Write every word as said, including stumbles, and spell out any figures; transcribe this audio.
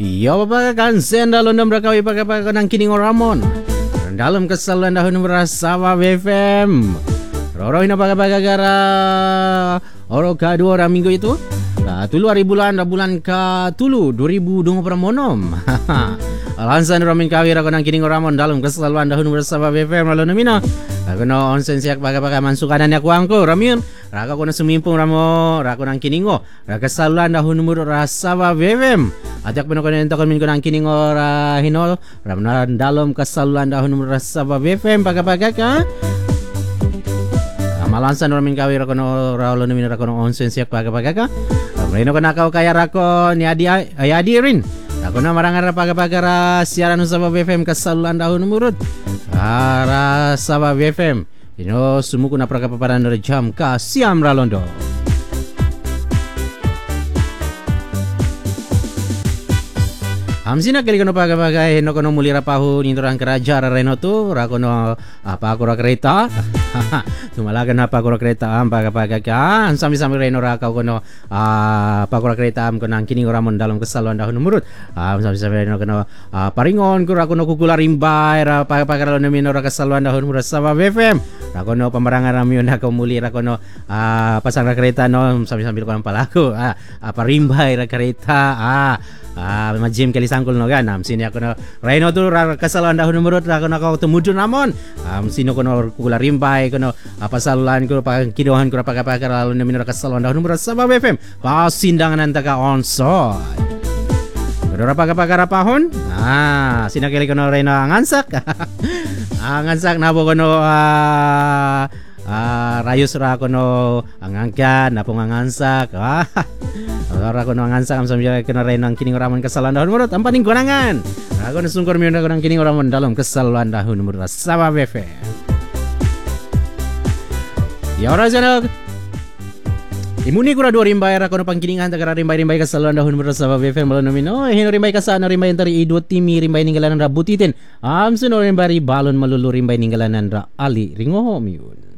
Ya bapak sendal undang berkawi pakai-pakai nang kining Ramon. Dalam kesalahan dahun berasaba B F M. Roro ina pakai-pakai gara oro kedua orang minggu itu. Nah, tulu hari bulan bulan ke tulu dua ribu dua puluh monom. Alansan ramin kawi ra nang kining Ramon dalam kesalahan dahun berasaba B F M lalu namina. Aku no onsen siak pakai-pakai mansukanan yak wangko ramin. Raka ko na sumimpong ramo, raka nang kiningo. Raka saluan dahun numero rasaba B F M. Ajak peno kono ento min ko nang kiningo ra hinol, ramna dalom kasaluan dahun numero rasaba B F M paga-paga ka. Malansan ramin kawi ra kono ra lo min ra kono onsen siak paga-paga ka. Reno kana kau kaya rako ni adi ay adi rin. Rako na marangan ra paga-paga ra siaran usaba B F M kasaluan dahun numero rasaba B F M. Ino sumuko na prakapaparan dari jam ka siam ralondo. Hamsina kali kono paga-paga no kono mulira pahu nintorang keraja reno tu rakono apa kura kereta. Tumalagan apa kura kereta am paga-paga ka sami-sami reno ra kono apa kura kereta am kono kini Ramon dalam kesaluan dahun numurut. Sami-sami reno kono paringon kura kono kukula rimbai ra paga-paga reno mino ra kesaluan dahun numurut sama B F M. Rakono pemarangan ramion na ko muli rakono pasang ra kereta no sami-sami kono palaku. Apa rimbai ra kereta ah Ah, memang gym kali sangkul no kan. Am sini aku no Reno tu kesalahan dahun numero aku nak kau temudun namon. Am sini aku no kula rimbai kono apa salulan ko pa kidohan ko pa pa lalu ni minor kesalahan dahun numero sama B F M. Pas sindangan antaka onside. Berapa paga-paga rapahon? Ah, sini kali kono Reno ngansak. Ah, ngansak nabo kono ah Ah, rayus ra kono angangkan napong angansak. Ah. Ra kono angansak am sambil kena renang kining Ramon kesalahan dahun numero tanpa ning gonangan. Aku nesungkur mi nang kining Ramon dalam kesalahan dahun numero sama B F M. Ya ora jana. Imuni kura dua rimbai ra kono pangkiningan tagara rimbai-rimbai kesalahan dahun numero sama B F M malan nomino. Hino rimbai kasana rimbai antari i dua timi rimbai ninggalanan ra butitin. Am suno rimbai balon malulu rimbai ninggalanan ra ali ringoho miun.